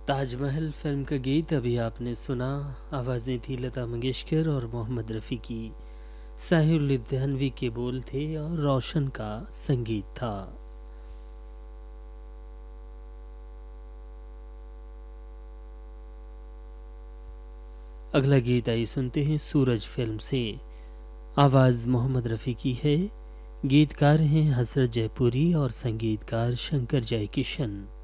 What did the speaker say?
Taj Mahal film का गीत अभी आपने सुना। आवाज़ें थी लता मंगेशकर और मोहम्मद रफ़ी की। साहिर लुधियानवी के बोल थे और रोशन का संगीत था। अगला गीत आई सुनते हैं सूरज फिल्म से। आवाज़ मोहम्मद रफ़ी की है। गीतकार हैं हसरत जयपुरी और संगीतकार शंकर जयकिशन।